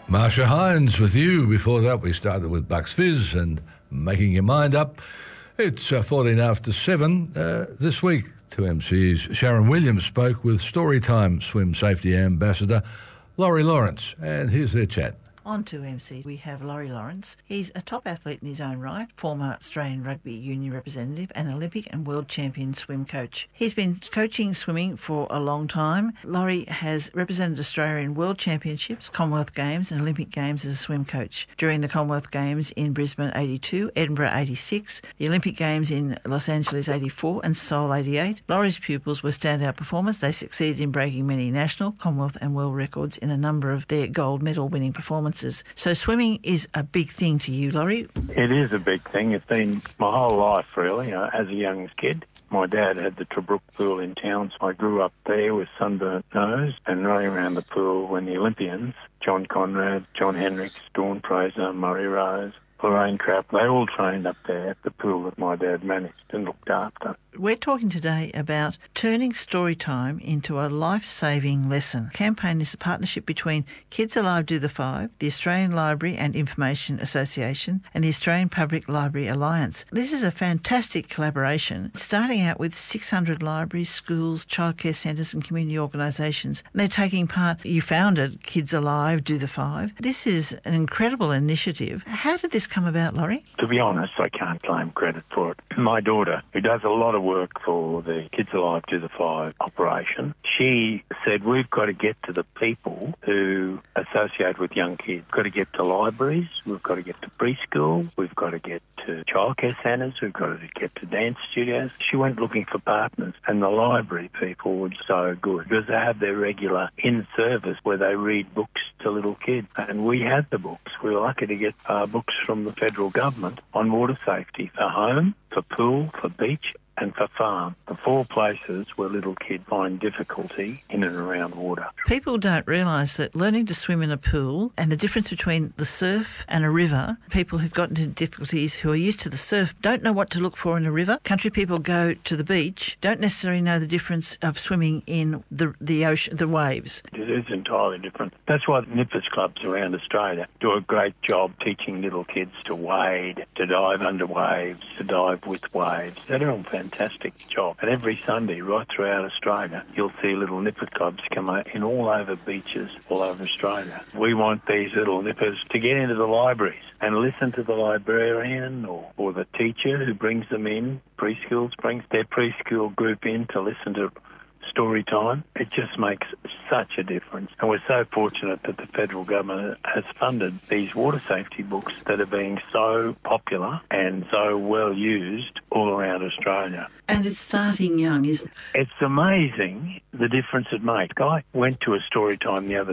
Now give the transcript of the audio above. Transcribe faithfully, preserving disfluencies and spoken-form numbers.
Marsha Hines with you. Before that, we started with Bucks Fizz and Making Your Mind Up. It's uh, fourteen after seven. Uh, this week, two M Cs. Sharon Williams spoke with Storytime Swim Safety Ambassador Laurie Lawrence, and here's their chat. On two M C, we have Laurie Lawrence. He's a top athlete in his own right, former Australian Rugby Union representative and Olympic and world champion swim coach. He's been coaching swimming for a long time. Laurie has represented Australia in World Championships, Commonwealth Games and Olympic Games as a swim coach. During the Commonwealth Games in Brisbane eighty-two, Edinburgh eighty-six, the Olympic Games in Los Angeles eighty-four and Seoul eighty-eight, Laurie's pupils were standout performers. They succeeded in breaking many national, Commonwealth and world records in a number of their gold medal winning performances. So swimming is a big thing to you, Laurie? It is a big thing. It's been my whole life, really. Uh, as a young kid, my dad had the Tobruk pool in town, so I grew up there with sunburnt nose and running around the pool when the Olympians, John Conrad, John Hendricks, Dawn Fraser, Murray Rose, Lorraine Crapp, they all trained up there at the pool that my dad managed and looked after. We're talking today about turning story time into a life-saving lesson. The campaign is a partnership between Kids Alive Do the Five, the Australian Library and Information Association, and the Australian Public Library Alliance. This is a fantastic collaboration, starting out with six hundred libraries, schools, childcare centres and community organisations. They're taking part. You founded Kids Alive Do the Five. This is an incredible initiative. How did this come about, Laurie? To be honest, I can't claim credit for it. My daughter, who does a lot of work for the Kids Alive Do the Five operation, she said we've got to get to the people who associate with young kids. We've got to get to libraries, we've got to get to preschool, we've got to get to childcare centres, we've got to get to dance studios. She went looking for partners, and the library people were so good because they have their regular in-service where they read books to little kids, and we had the books. We were lucky to get uh, books from the federal government on water safety for home, for pool, for beach and for farm, the four places where little kids find difficulty in and around water. People don't realise that learning to swim in a pool and the difference between the surf and a river, people who've gotten into difficulties who are used to the surf don't know what to look for in a river. Country people go to the beach, don't necessarily know the difference of swimming in the the ocean, the waves. It is entirely different. That's why the nippers clubs around Australia do a great job teaching little kids to wade, to dive under waves, to dive with waves. They're doing fantastic. Fantastic job. And every Sunday, right throughout Australia, you'll see little nipper clubs come out in all over beaches all over Australia. We want these little nippers to get into the libraries and listen to the librarian or, or the teacher who brings them in. Preschools brings their preschool group in to listen to story time. It just makes such a difference. And we're so fortunate that the federal government has funded these water safety books that are being so popular and so well used all around Australia. And it's starting young, isn't it? It's amazing the difference it makes. I went to a story time the other